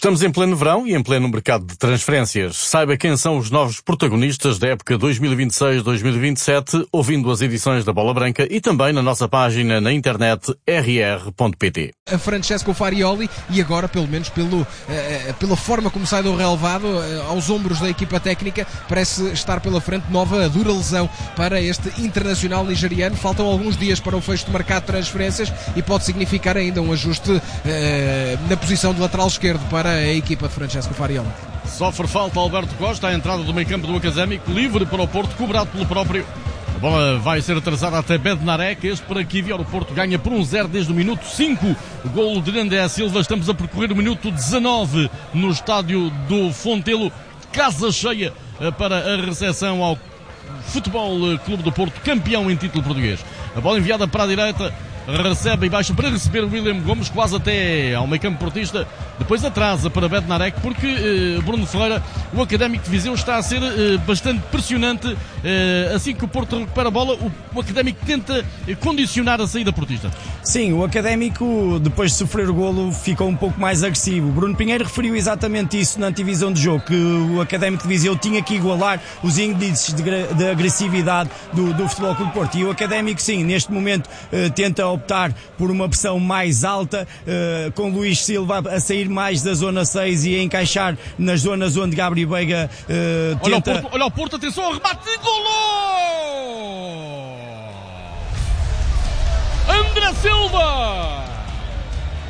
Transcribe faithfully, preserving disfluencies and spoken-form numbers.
Estamos em pleno verão e em pleno mercado de transferências. Saiba quem são os novos protagonistas da época dois mil e vinte e seis dois mil e vinte e sete, ouvindo as edições da Bola Branca e também na nossa página na internet r r ponto p t. A Francesco Farioli, e agora, pelo menos pelo, eh, pela forma como sai do relevado, eh, aos ombros da equipa técnica, parece estar pela frente nova dura lesão para este internacional nigeriano. Faltam alguns dias para o fecho do mercado de transferências e pode significar ainda um ajuste eh, na posição de lateral esquerdo para a equipa de Francesco Farioli. Sofre falta Alberto Costa, a entrada do meio campo do Académico, livre para o Porto, cobrado pelo próprio. A bola vai ser atrasada até Bednarek, este para Kivio. O Porto ganha por um zero desde o minuto cinco. Golo de André Silva. Estamos a percorrer o minuto dezanove no estádio do Fontelo. Casa cheia para a recepção ao Futebol Clube do Porto, campeão em título português. A bola enviada para a direita. Recebe e baixa para receber William Gomes, quase até ao meio campo portista, depois atrasa para Bednarek, porque eh, Bruno Ferreira, o Académico de Viseu, está a ser eh, bastante pressionante. Eh, assim que o Porto recupera a bola, o, o Académico tenta eh, condicionar a saída portista. Sim, o Académico, depois de sofrer o golo, ficou um pouco mais agressivo. Bruno Pinheiro referiu exatamente isso na antevisão de jogo, que o Académico de Viseu tinha que igualar os índices de, de agressividade do, do Futebol Clube do Porto. E o Académico, sim, neste momento eh, tenta optar por uma pressão mais alta, uh, com Luís Silva a sair mais da zona seis e a encaixar nas zonas onde Gabriel Veiga uh, tenta... Olha o Porto, olha o Porto, atenção ao remate de golo! André Silva!